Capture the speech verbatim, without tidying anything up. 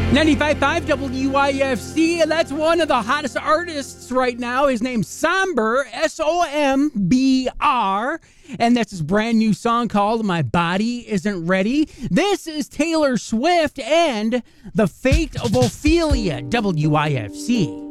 ninety-five point five W I F C, and that's one of the hottest artists right now. His name's Somber, S O M B R, and that's his brand new song called My Body Isn't Ready. This is Taylor Swift and The Fate of Ophelia, W I F C.